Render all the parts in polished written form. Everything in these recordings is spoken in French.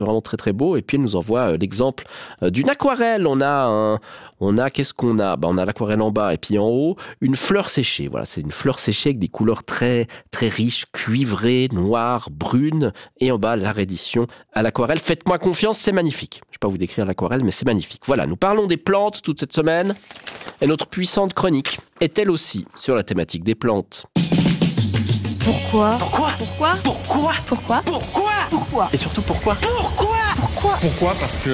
vraiment très très beau. Et puis elle nous envoie l'exemple d'une aquarelle. On a qu'est-ce qu'on a? On a l'aquarelle en bas et puis en haut, une fleur séchée. Voilà, c'est une fleur séchée avec des couleurs très très riches, cuivrées, noires, brunes. Et en bas, la reddition à l'aquarelle. Faites-moi confiance, c'est magnifique. Je ne vais pas vous décrire l'aquarelle, mais c'est magnifique. Voilà, nous parlons des plantes toute cette semaine. Et notre puissante chronique est elle aussi sur la thématique des plantes. Pourquoi? Et surtout pourquoi? Pourquoi? Parce que...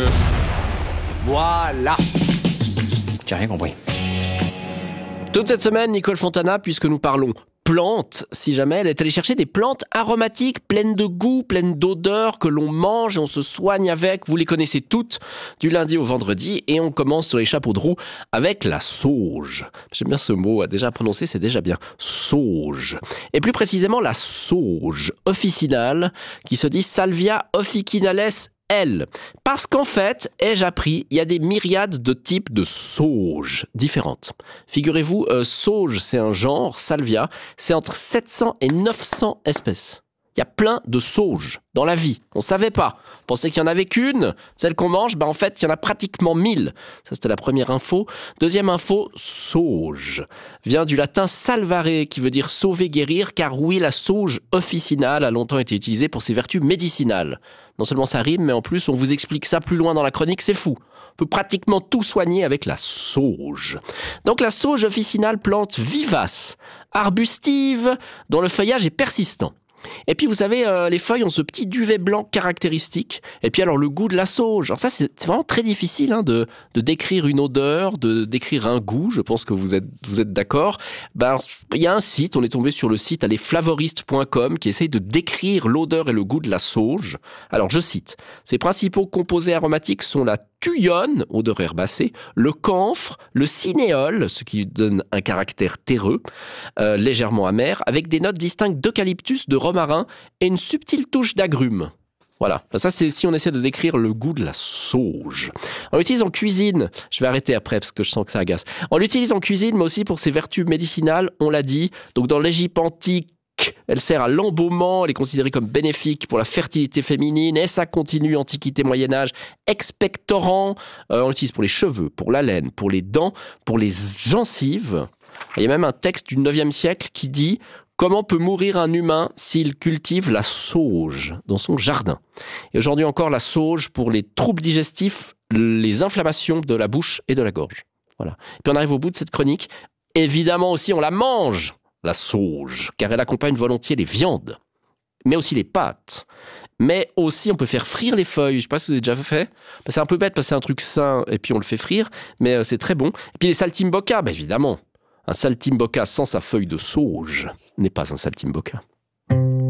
Voilà. J'ai rien compris. Toute cette semaine, Nicole Fontana, puisque nous parlons plantes, si jamais, elle est allée chercher des plantes aromatiques, pleines de goût, pleines d'odeurs, que l'on mange et on se soigne avec. Vous les connaissez toutes, du lundi au vendredi. Et on commence sur les chapeaux de roue avec la sauge. J'aime bien ce mot, déjà prononcé, c'est déjà bien. Sauge. Et plus précisément, la sauge officinale, qui se dit Salvia officinales L. Parce qu'en fait, ai-je appris, il y a des myriades de types de sauges différentes. Figurez-vous, sauge, c'est un genre, Salvia, c'est entre 700 et 900 espèces. Il y a plein de sauges dans la vie. On ne savait pas. On pensait qu'il n'y en avait qu'une, celle qu'on mange. En fait, il y en a pratiquement 1000. Ça, c'était la première info. Deuxième info, sauge. Vient du latin salvare, qui veut dire sauver, guérir, car oui, la sauge officinale a longtemps été utilisée pour ses vertus médicinales. Non seulement ça rime, mais en plus, on vous explique ça plus loin dans la chronique, c'est fou. On peut pratiquement tout soigner avec la sauge. Donc la sauge officinale, plante vivace, arbustive, dont le feuillage est persistant. Et puis vous savez, les feuilles ont ce petit duvet blanc caractéristique. Et puis alors le goût de la sauge. Alors ça c'est vraiment très difficile de décrire une odeur, de décrire un goût. Je pense que vous êtes d'accord. Il y a un site, on est tombé sur le site allezflavoriste.com qui essaye de décrire l'odeur et le goût de la sauge. Alors je cite, ses principaux composés aromatiques sont la tuyonne, odeur herbacée, le camphre, le cinéole, ce qui donne un caractère terreux, légèrement amer, avec des notes distinctes d'eucalyptus, de romarin et une subtile touche d'agrumes. Voilà, ça c'est si on essaie de décrire le goût de la sauge. On l'utilise en cuisine, je vais arrêter après parce que je sens que ça agace. On l'utilise en cuisine mais aussi pour ses vertus médicinales, on l'a dit. Donc dans l'Égypte antique, elle sert à l'embaumement, elle est considérée comme bénéfique pour la fertilité féminine et ça continue Antiquité Moyen-Âge, expectorant, on l'utilise pour les cheveux, pour la laine, pour les dents, pour les gencives. Il y a même un texte du 9e siècle qui dit « Comment peut mourir un humain s'il cultive la sauge dans son jardin ?» Et aujourd'hui encore la sauge pour les troubles digestifs, les inflammations de la bouche et de la gorge. Voilà. Et puis on arrive au bout de cette chronique. Évidemment aussi on la mange, la sauge, car elle accompagne volontiers les viandes, mais aussi les pâtes. Mais aussi, on peut faire frire les feuilles. Je ne sais pas si vous avez déjà fait. C'est un peu bête parce que c'est un truc sain et puis on le fait frire, mais c'est très bon. Et puis les saltimbocca, évidemment. Un saltimbocca sans sa feuille de sauge n'est pas un saltimbocca.